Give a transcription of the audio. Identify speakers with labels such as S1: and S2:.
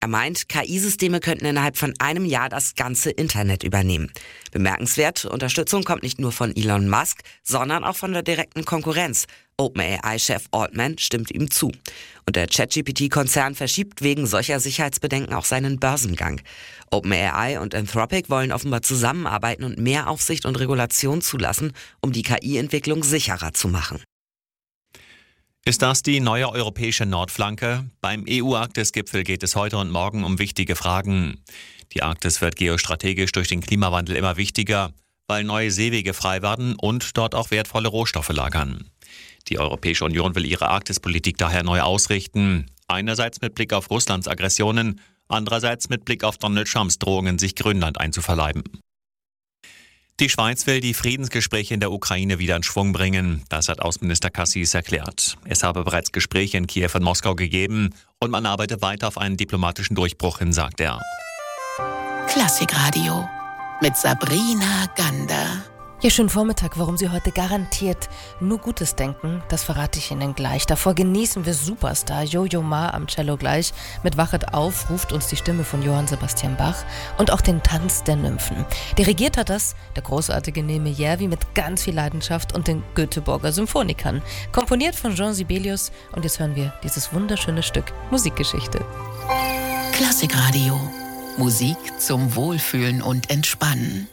S1: Er meint, KI-Systeme könnten innerhalb von einem Jahr das ganze Internet übernehmen. Bemerkenswert, Unterstützung kommt nicht nur von Elon Musk, sondern auch von der direkten Konkurrenz. OpenAI-Chef Altman stimmt ihm zu. Und der ChatGPT-Konzern verschiebt wegen solcher Sicherheitsbedenken auch seinen Börsengang. OpenAI und Anthropic wollen offenbar zusammenarbeiten und mehr Aufsicht und Regulation zulassen, um die KI-Entwicklung sicherer zu machen.
S2: Ist das die neue europäische Nordflanke? Beim EU-Arktis-Gipfel geht es heute und morgen um wichtige Fragen. Die Arktis wird geostrategisch durch den Klimawandel immer wichtiger, weil neue Seewege frei werden und dort auch wertvolle Rohstoffe lagern. Die Europäische Union will ihre Arktispolitik daher neu ausrichten. Einerseits mit Blick auf Russlands Aggressionen, andererseits mit Blick auf Donald Trumps Drohungen, sich Grönland einzuverleiben. Die Schweiz will die Friedensgespräche in der Ukraine wieder in Schwung bringen. Das hat Außenminister Cassis erklärt. Es habe bereits Gespräche in Kiew und Moskau gegeben und man arbeite weiter auf einen diplomatischen Durchbruch hin, sagt er.
S3: Klassikradio mit Sabrina Gander.
S4: Ja, schönen Vormittag. Warum Sie heute garantiert nur Gutes denken, das verrate ich Ihnen gleich. Davor genießen wir Superstar Yo-Yo Ma am Cello gleich. Mit Wachet auf ruft uns die Stimme von Johann Sebastian Bach und auch den Tanz der Nymphen. Dirigiert hat das der großartige Neme Järvi mit ganz viel Leidenschaft und den Göteborger Symphonikern. Komponiert von Jean Sibelius und jetzt hören wir dieses wunderschöne Stück Musikgeschichte.
S3: Klassikradio. Musik zum Wohlfühlen und Entspannen.